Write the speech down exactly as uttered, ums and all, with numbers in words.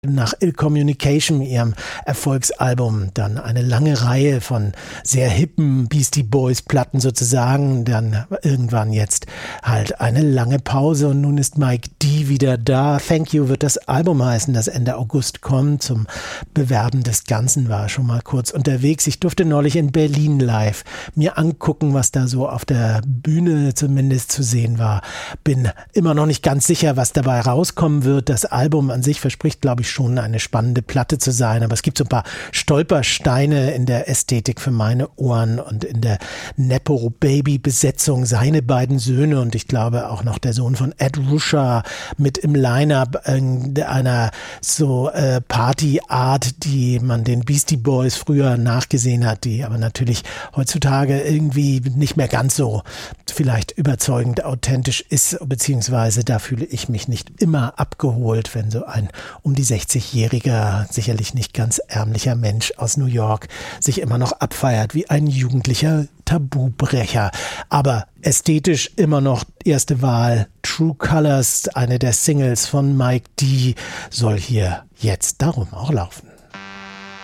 Nach Ill Communication, ihrem Erfolgsalbum, dann eine lange Reihe von sehr hippen Beastie Boys Platten sozusagen, dann irgendwann jetzt halt eine lange Pause und nun ist Mike D wieder da. Thank You wird das Album heißen, das Ende August kommt. Zum Bewerben des Ganzen war schon mal kurz unterwegs. Ich durfte neulich in Berlin live mir angucken, was da so auf der Bühne zumindest zu sehen war. Bin immer noch nicht ganz sicher, was dabei rauskommen wird. Das Album an sich verspricht, glaube ich, schon eine spannende Platte zu sein, aber es gibt so ein paar Stolpersteine in der Ästhetik für meine Ohren und in der Nepo-Baby-Besetzung. Seine beiden Söhne und ich glaube auch noch der Sohn von Ed Ruscha mit im Line-Up äh, einer so äh, Party-Art, die man den Beastie Boys früher nachgesehen hat, die aber natürlich heutzutage irgendwie nicht mehr ganz so vielleicht überzeugend authentisch ist, beziehungsweise da fühle ich mich nicht immer abgeholt, wenn so ein um die sechzigjähriger, sicherlich nicht ärmlicher ärmlicher Mensch aus New York sich immer noch abfeiert wie ein jugendlicher Tabubrecher. Aber ästhetisch immer noch erste Wahl. True Colors, eine der Singles von Mike D, soll hier jetzt darum auch laufen.